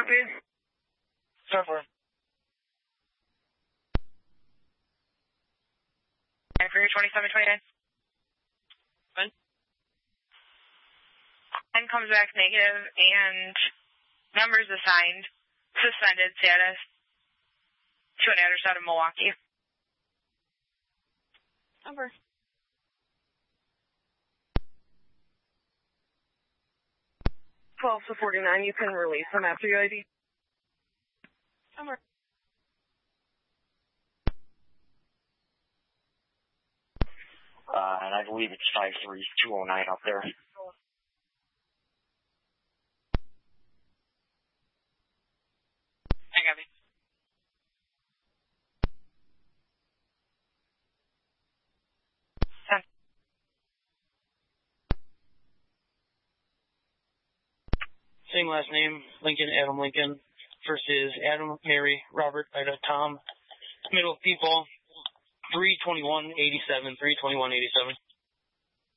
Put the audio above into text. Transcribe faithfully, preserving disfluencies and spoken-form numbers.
Copy. Start for him. And for your twenty-seven twenty-nine. When? And comes back negative and numbers assigned. Suspended status. To an address out of Milwaukee. Over. twelve to forty-nine, you can release them after your I D. Over. Uh, and I believe it's five three two oh nine up there. I got me. Same last name, Lincoln, Adam Lincoln. First is Adam, Mary, Robert, Ida, Tom. Middle people, three twenty-one eighty-seven, three twenty-one eighty-seven.